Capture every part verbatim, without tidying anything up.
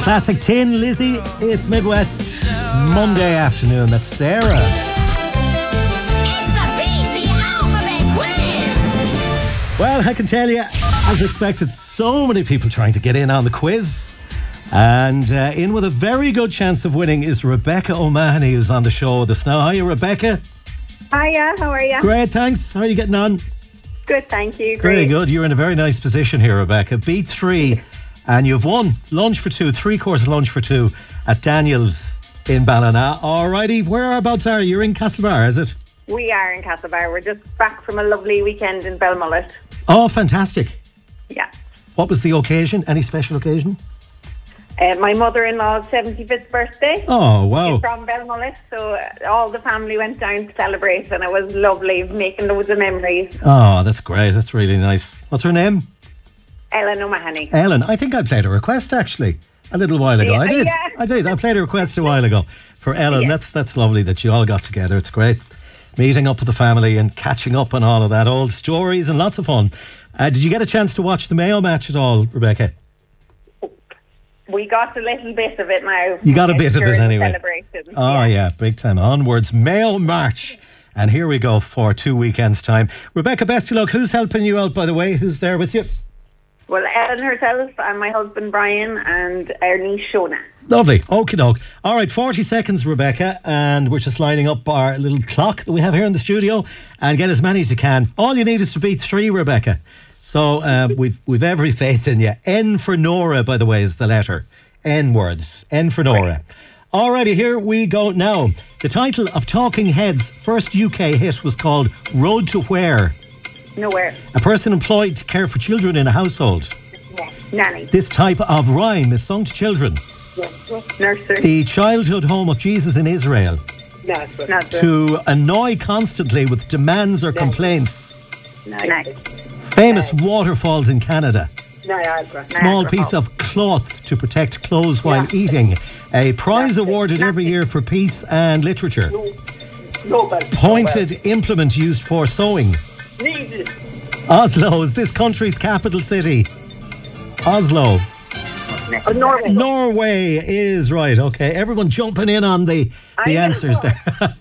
Classic Tin Lizzie. It's Midwest Monday afternoon. That's Sarah. It's the Beat the Alphabet Quiz. Well, I can tell you, as expected, so many people trying to get in on the quiz. And uh, in with a very good chance of winning is Rebecca O'Mahony, who's on the show with us now. Hiya, Rebecca. Hiya, how are you? Great, thanks. How are you getting on? Good, thank you. Very Great. good. You're in a very nice position here, Rebecca. Beat three, and you've won lunch for two, three-course lunch for two at Daniel's in Ballina. Alrighty, whereabouts are you? You're in Castlebar, is it? We are in Castlebar. We're just back from a lovely weekend in Belmullet. Oh, fantastic. Yeah. What was the occasion? Any special occasion? Uh, my mother-in-law's seventy-fifth birthday. Oh, wow. She's from Belmullet, so uh, all the family went down to celebrate, and it was lovely, making loads of memories. Oh, that's great. That's really nice. What's her name? Ellen O'Mahony. Ellen. I think I played a request, actually, a little while ago. Yeah, I did. yeah. I did. I played a request a while ago for Ellen. Yeah. That's that's lovely that you all got together. It's great. Meeting up with the family and catching up on all of that. Old stories and lots of fun. Uh, did you get a chance to watch the Mayo match at all, Rebecca? We got a little bit of it now. You got a bit of it during the anyway. celebration. Oh, yeah, big time. Onwards, Mayo March. And here we go for two weekends' time. Rebecca, best of luck. Who's helping you out, by the way? Who's there with you? Well, Ellen herself and my husband Brian and our niece Shona. Lovely. Okie doke. All right, forty seconds, Rebecca, and we're just lining up our little clock that we have here in the studio and get as many as you can. All you need is to beat three, Rebecca. So uh, we've we've every faith in you. N for Nora, by the way, is the letter. N words. N for Nora. Alrighty, here we go now. The title of Talking Heads' first U K hit was called Road to Where? Nowhere. A person employed to care for children in a household. Nanny. This type of rhyme is sung to children. Nursery. The childhood home of Jesus in Israel. Nazareth. To annoy constantly with demands or complaints. Nice. Famous waterfalls in Canada. Niagara. Small Niagara piece Falls. of cloth to protect clothes while eating. A prize awarded every year for peace and literature. Nobel. Pointed implement used for sewing. Needle. Oslo is this country's capital city. Oslo. Oh, Norway. Norway is right. Okay, everyone jumping in on the, the I answers there.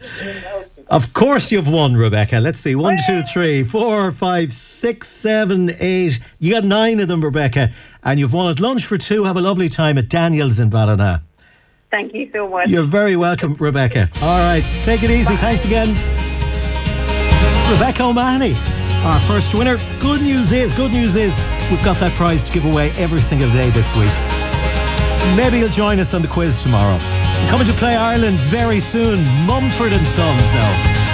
Of course you've won, Rebecca. Let's see. One, two, three, four, five, six, seven, eight. You got nine of them, Rebecca. And you've won at lunch for two. Have a lovely time at Daniel's in Ballina. Thank you so much. You're very welcome, Rebecca. All right, take it easy. Thanks again. It's Rebecca O'Mahony, our first winner. Good news is, good news is, we've got that prize to give away every single day this week. Maybe you'll join us on the quiz tomorrow. We're coming to Play Ireland very soon. Mumford and Sons now.